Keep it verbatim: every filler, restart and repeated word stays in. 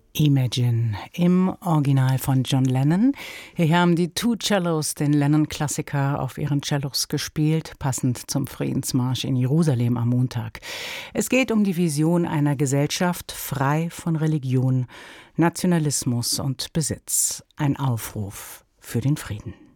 Imagine im Original von John Lennon. Hier haben die Two Cellos den Lennon-Klassiker auf ihren Cellos gespielt, passend zum Friedensmarsch in Jerusalem am Montag. Es geht um die Vision einer Gesellschaft frei von Religion, Nationalismus und Besitz. Ein Aufruf für den Frieden.